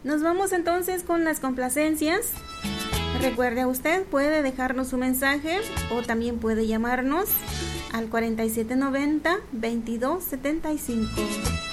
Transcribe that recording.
Nos vamos entonces con las complacencias. Recuerde, usted puede dejarnos su mensaje o también puede llamarnos al 4790-2275.